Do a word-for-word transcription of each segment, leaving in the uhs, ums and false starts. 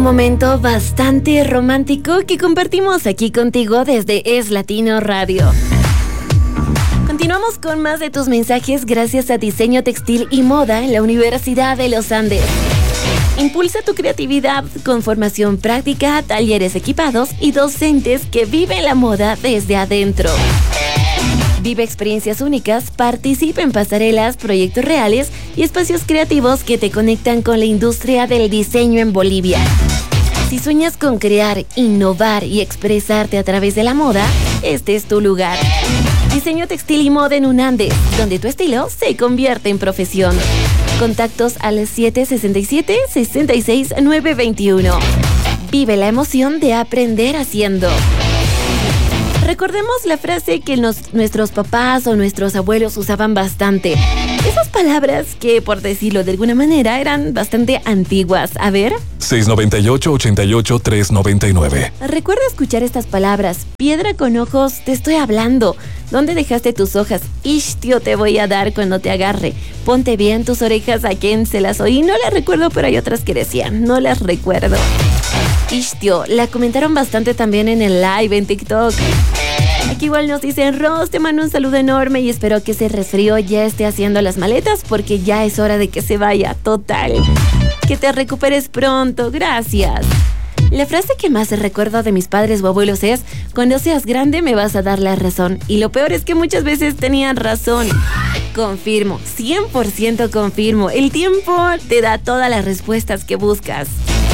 Un momento bastante romántico que compartimos aquí contigo desde Es Latino Radio. Continuamos con más de tus mensajes gracias a Diseño Textil y Moda en la Universidad de los Andes. Impulsa tu creatividad con formación práctica, talleres equipados y docentes que viven la moda desde adentro. Vive experiencias únicas, participa en pasarelas, proyectos reales y espacios creativos que te conectan con la industria del diseño en Bolivia. Si sueñas con crear, innovar y expresarte a través de la moda, este es tu lugar. Diseño Textil y Moda en UNANDES, donde tu estilo se convierte en profesión. Contactos al siete seis siete, seis seis nueve dos uno. Vive la emoción de aprender haciendo. Recordemos la frase que nos, nuestros papás o nuestros abuelos usaban bastante. Esas palabras que, por decirlo de alguna manera, eran bastante antiguas. A ver. seis nueve ocho, ocho ocho, tres nueve nueve. Recuerda escuchar estas palabras. Piedra con ojos, te estoy hablando. ¿Dónde dejaste tus hojas? Ish, tío, te voy a dar cuando te agarre. Ponte bien tus orejas, a quien se las oí. No las recuerdo, pero hay otras que decían. No las recuerdo. Ish, tío, la comentaron bastante también en el live en TikTok. Aquí igual nos dicen, Ros, te mando un saludo enorme y espero que ese resfrío ya esté haciendo las maletas porque ya es hora de que se vaya, total. Que te recuperes pronto, gracias. La frase que más recuerdo de mis padres o abuelos es, cuando seas grande me vas a dar la razón. Y lo peor es que muchas veces tenían razón. Confirmo, cien por ciento confirmo. El tiempo te da todas las respuestas que buscas.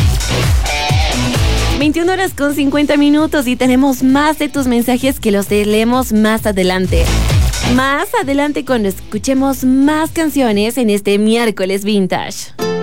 veintiuna horas con cincuenta minutos y tenemos más de tus mensajes que los leemos más adelante. Más adelante cuando escuchemos más canciones en este miércoles vintage.